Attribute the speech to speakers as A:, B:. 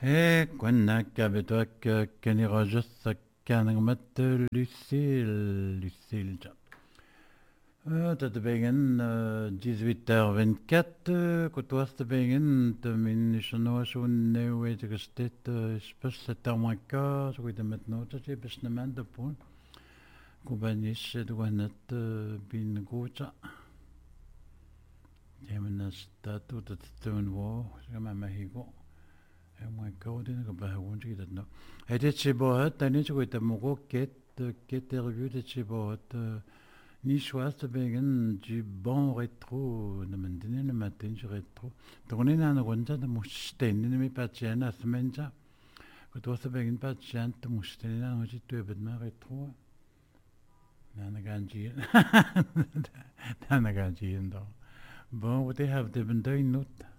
A: Quannak abetoak kenirojus kanagmat Lucille Jap. Tatbegen 18h24, kutwas tabegen min isnoasun newe gestet spes tamanka, so with the metnota besnement de pon. Kubanis duanet bin gocha. Temenas tatu tatun wo, sama mahigo. Moi coding go ba wonji dat no. Dit chibohat tani so with the mogo get review de chibohat. Ni choix begen du bon rétro de mandine le matin du rétro tourner na ronda de musten ni mi patchen asmenja ko to se begen patchen de musten na hoji to bed ma rétro na ganji na ganji ndo bon what they have they been doing not